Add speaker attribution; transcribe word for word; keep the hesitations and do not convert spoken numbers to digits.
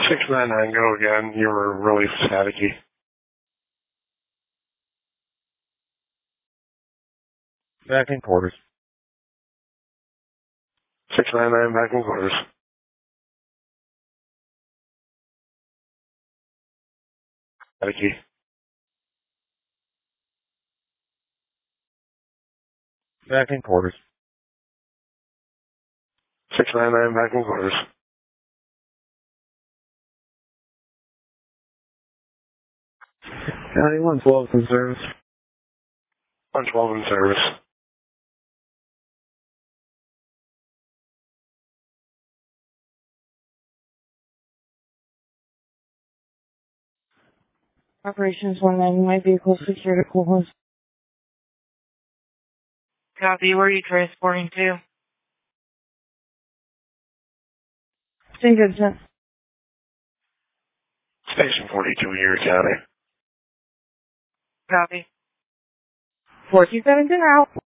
Speaker 1: six nine nine, go again. You were really staticky.
Speaker 2: Back in quarters.
Speaker 1: six nine nine, back in quarters. Staticky.
Speaker 2: Back in quarters.
Speaker 1: six nine nine, back in quarters.
Speaker 2: County one twelve in service.
Speaker 1: one twelve in service.
Speaker 3: Operations one nine, my vehicle secured at Coolhouse. Copy, where are you transporting to? Saint Vincent.
Speaker 1: Station forty-two, Erie County.
Speaker 3: Copy. four two seven two out.